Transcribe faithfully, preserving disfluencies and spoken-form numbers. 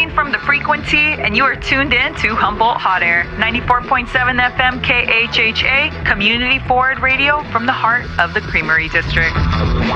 calling from the frequency, and you are tuned in to Humboldt Hot Air, ninety-four point seven F M K H H A, community forward radio from the heart of the Creamery District.